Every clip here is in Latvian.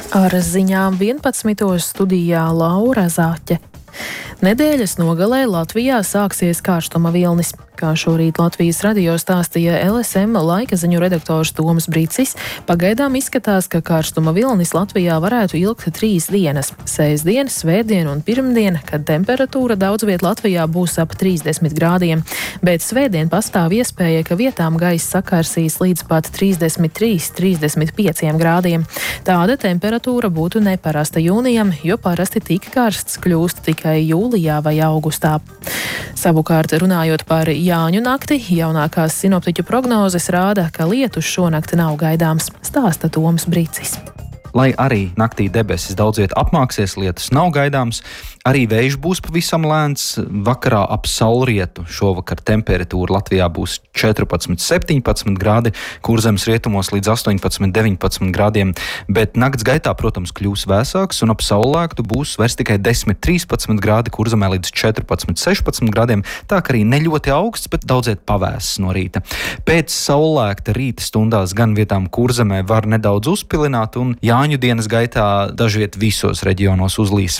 Ar ziņām 11. studijā Laura Zāķe. Nedēļas nogalē Latvijā sāksies karstuma vilnis. Kā šorīt Latvijas radio stāstīja LSM laika ziņu redaktors Toms Brīcis, pagaidām izskatās, ka karstuma vilnis Latvijā varētu ilgt 3 dienas - sēsdien, svētdien un pirmdien, kad temperatūra daudz viet Latvijā būs ap 30 grādiem, bet svētdien pastāv iespēja, ka vietām gaiss sakarsīs līdz pat 33–35 grādiem. Tāda temperatūra būtu neparasta jūnijam, jo parasti tik karsts kļūst tikai jūlijā vai augustā. Savukārt, runājot par Jāņu nakti, jaunākās sinoptiķu prognozes rāda, ka lietus šonakt nav gaidāms, stāsta Toms Brīcis. Lai arī naktī debesis daudz viet apmāksies, lietus nav gaidāms, arī vējš būs pavisam lēns. Vakarā ap saulrietu šovakar temperatūra Latvijā būs 14–17 grādi, Kurzemes rietumos līdz 18–19 grādiem, bet nakts gaitā, protams, kļūs vēsāks un ap saulēktu būs vairs tikai 10–13 grādi, Kurzemē līdz 14–16 grādiem, tā ka arī ne ļoti augsts, bet daudziet pavēss no rīta. Pēc saulēkta rīta stundās gan vietām Kurzemē var nedaudz uzpilināt un Jāņu dienas gaitā dažviet visos reģionos uzlīs.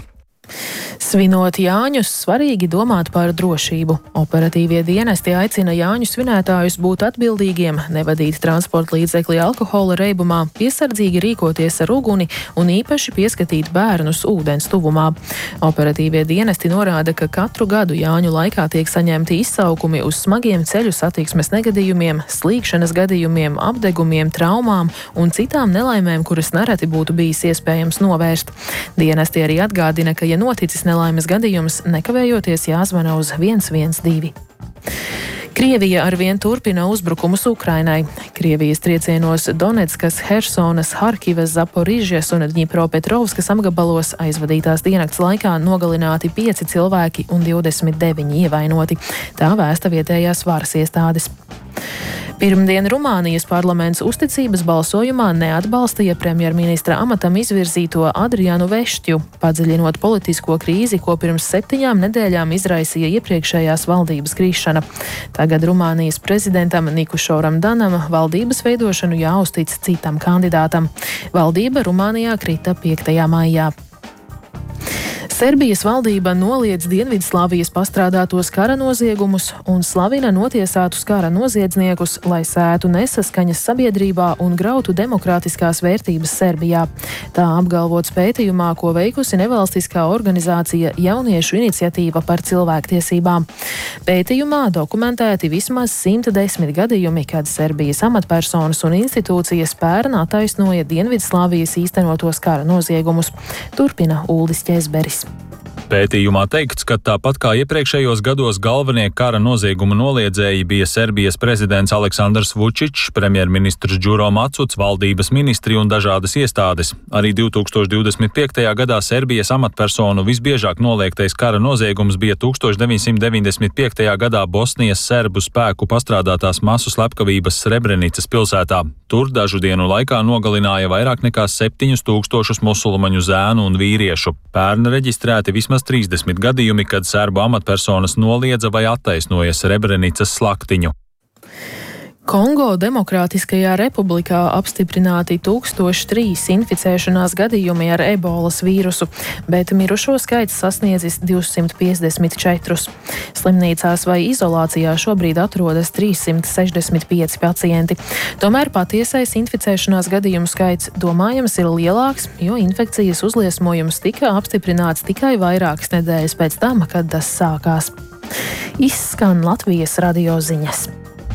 Svinot Jāņus, svarīgi domāt par drošību. Operatīvie dienesti aicina Jāņu svinētājus būt atbildīgiem, nevadīt transporta līdzekli alkohola reibumā, piesardzīgi rīkoties ar uguni un īpaši pieskatīt bērnus ūdens tuvumā. Operatīvie dienesti norāda, ka katru gadu Jāņu laikā tiek saņemti izsaukumi uz smagiem ceļu satiksmes negadījumiem, slīkšanas gadījumiem, apdegumiem, traumām un citām nelaimēm, kuras nereti būtu bijis iespējams novērst. Dienesti arī atgādina, ka, ja noticis nelaimes gadījums, nekavējoties jāzvana uz 112. Krievija arvien turpina uzbrukumus Ukrainai. Krievijas triecienos Donetskas, Hersonas, Harkivas, Zaporižjas un Dņipropetrovskas apgabalos aizvadītās diennakts laikā nogalināti 5 cilvēki un 29 ievainoti. Tā vēsta vietējās varas iestādes. Pirmdien Rumānijas parlaments uzticības balsojumā neatbalstīja premjerministra amatam izvirzīto Adrianu Vešķu, padziļinot politisko krīzi, ko pirms 7 nedēļām izraisīja iepriekšējās valdības krišana. Tagad Rumānijas prezidentam Nikušoram Danam valdības veidošanu jāuztic citam kandidātam. Valdība Rumānijā krita 5. maijā. Serbijas valdība noliedz Dienvidslāvijas pastrādātos kara noziegumus un slavina notiesātus kara noziedzniekus, lai sētu nesaskaņas sabiedrībā un grautu demokrātiskās vērtības Serbijā. Tā apgalvots pētījumā, ko veikusi nevalstiskā organizācija Jauniešu iniciatīva par cilvēktiesībām. Pētījumā dokumentēti vismaz 110 gadījumi, kad Serbijas amatpersonas un institūcijas pērn attaisnoja Dienvidslāvijas īstenotos kara noziegumus. Turpina Uldis Ķezberis. Pētījumā teikts, ka tāpat kā iepriekšējos gados galvenie kara noziegumu noliedzēji bija Serbijas prezidents Aleksandrs Vučičs, premjerministrs Đuro Macuts, valdības ministri un dažādas iestādes. Arī 2025. gadā Serbijas amatpersonu visbiežāk noliegtais kara noziegums bija 1995. gadā Bosnijas serbu spēku pastrādātās masu slepkavības Srebrenicas pilsētā. Tur dažu dienu laikā nogalināja vairāk nekā 7000 musulmaņu zēnu un vīriešu. Pērn reģistrēti vismaz 30 gadījumi, kad serbu amatpersonas noliedza vai attaisnoja Srebrenicas slaktiņu. Kongo Demokrātiskajā republikā apstiprināti 1003 inficēšanās gadījumi ar ebolas vīrusu, bet mirušo skaits sasniedzis 254. Slimnīcās vai izolācijā šobrīd atrodas 365 pacienti. Tomēr patiesais inficēšanās gadījumu skaits domājams ir lielāks, jo infekcijas uzliesmojums tika apstiprināts tikai vairākas nedēļas pēc tam, kad tas sākās. Izskan Latvijas radio ziņas.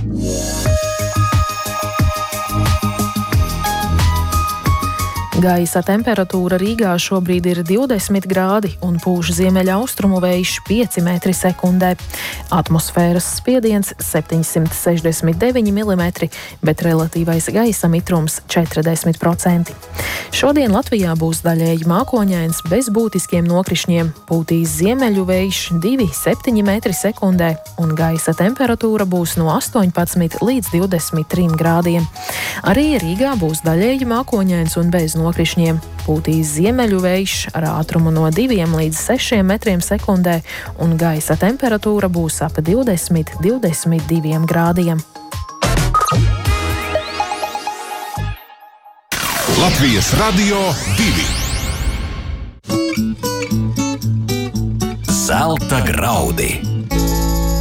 Gaisa temperatūra Rīgā šobrīd ir 20 grādi un pūš ziemeļaustrumu vējš 5 metri sekundē. Atmosfēras spiediens 769 mm, bet relatīvais gaisa mitrums 40%. Šodien Latvijā būs daļēji mākoņains bez būtiskiem nokrišņiem, pūtīs ziemeļu vējš 2,7 metri sekundē un gaisa temperatūra būs no 18 līdz 23 grādiem. Arī Rīgā būs daļēji mākoņains un bez nokrišņiem. Pūtīs ziemeļu vējš ar ātrumu no 2 līdz 6 metriem sekundē un gaisa temperatūra būs ap 20–22 grādiem. Latvijas Radio 2. Zelta graudi.